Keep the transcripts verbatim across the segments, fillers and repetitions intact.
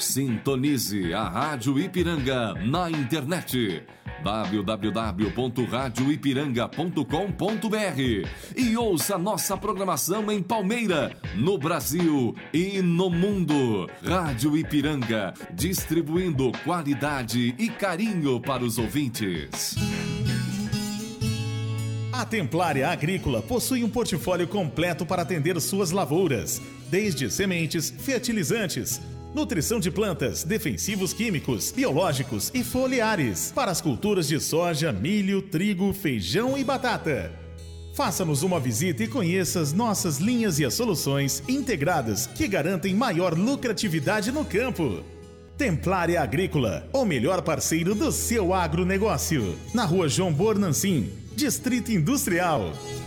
Sintonize a Rádio Ipiranga na internet w w w ponto rádio ipiranga ponto com ponto b r e ouça nossa programação em Palmeira, no Brasil e no mundo. Rádio Ipiranga, distribuindo qualidade e carinho para os ouvintes. A Templária Agrícola possui um portfólio completo para atender suas lavouras, desde sementes, fertilizantes, nutrição de plantas, defensivos químicos, biológicos e foliares para as culturas de soja, milho, trigo, feijão e batata. Faça-nos uma visita e conheça as nossas linhas e as soluções integradas que garantem maior lucratividade no campo. Templária Agrícola, o melhor parceiro do seu agronegócio. Na rua João Bornancin, Distrito Industrial.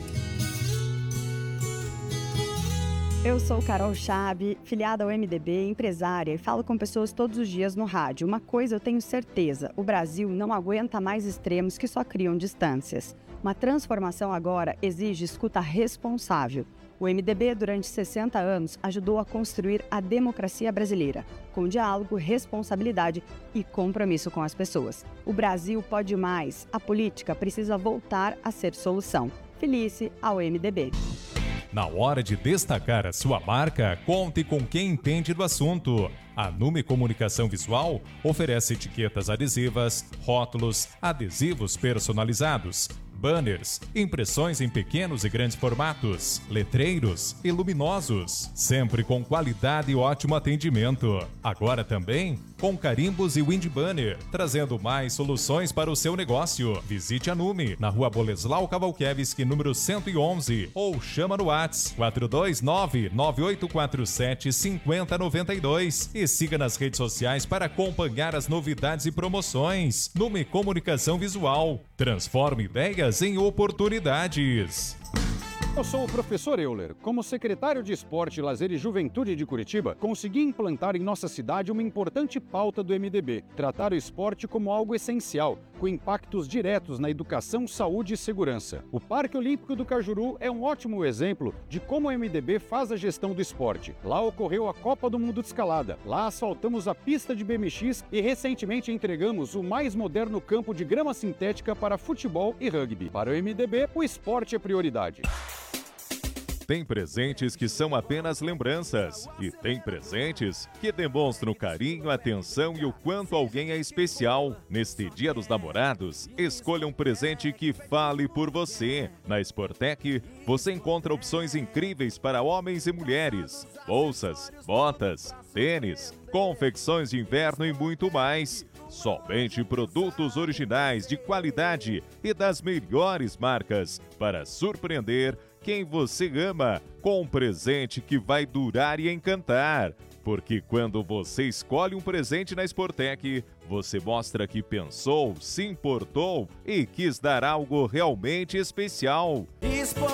Eu sou Carol Chabe, filiada ao M D B, empresária, e falo com pessoas todos os dias no rádio. Uma coisa eu tenho certeza, o Brasil não aguenta mais extremos que só criam distâncias. Uma transformação agora exige escuta responsável. O M D B, durante sessenta anos, ajudou a construir a democracia brasileira, com diálogo, responsabilidade e compromisso com as pessoas. O Brasil pode mais, a política precisa voltar a ser solução. Filie-se ao M D B. Na hora de destacar a sua marca, conte com quem entende do assunto. A Nume Comunicação Visual oferece etiquetas adesivas, rótulos, adesivos personalizados, banners, impressões em pequenos e grandes formatos, letreiros e luminosos, sempre com qualidade e ótimo atendimento. Agora também com carimbos e wind banner, trazendo mais soluções para o seu negócio. Visite a Nume, na rua Boleslau Cavalkiewicz, número cento e onze, ou chama no WhatsApp quatro dois nove, nove oito quatro sete, cinco zero nove dois e siga nas redes sociais para acompanhar as novidades e promoções. Nume Comunicação Visual, transforme ideias em oportunidades. Eu sou o professor Euler. Como secretário de Esporte, Lazer e Juventude de Curitiba, consegui implantar em nossa cidade uma importante pauta do M D B: tratar o esporte como algo essencial, com impactos diretos na educação, saúde e segurança. O Parque Olímpico do Cajuru é um ótimo exemplo de como o M D B faz a gestão do esporte. Lá ocorreu a Copa do Mundo de Escalada, lá asfaltamos a pista de B M X e recentemente entregamos o mais moderno campo de grama sintética para futebol e rugby. Para o M D B, o esporte é prioridade. Tem presentes que são apenas lembranças e tem presentes que demonstram carinho, atenção e o quanto alguém é especial. Neste Dia dos Namorados, escolha um presente que fale por você. Na Sportec, você encontra opções incríveis para homens e mulheres: bolsas, botas, tênis, confecções de inverno e muito mais. Somente produtos originais de qualidade e das melhores marcas para surpreender quem você ama com um presente que vai durar e encantar. Porque quando você escolhe um presente na Sportec, você mostra que pensou, se importou e quis dar algo realmente especial.